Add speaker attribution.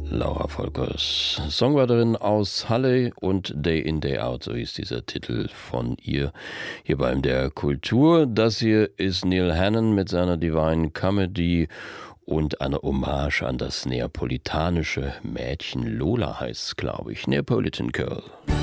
Speaker 1: Laura Volkers, Songwriterin aus Halle und Day in, Day out, so ist dieser Titel von ihr hier bei MDR Kultur. Das hier ist Neil Hannon mit seiner Divine Comedy und eine Hommage an das neapolitanische Mädchen. Lola heißt es, glaube ich, Neapolitan Girl.